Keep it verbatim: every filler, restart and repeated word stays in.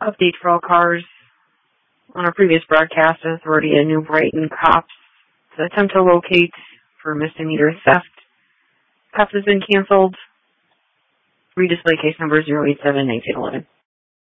Update for all cars. On our previous broadcast, authority at New Brighton cops to attempt to locate for misdemeanor theft. Cops has been canceled. Redisplay case number zero eight seven nineteen eleven.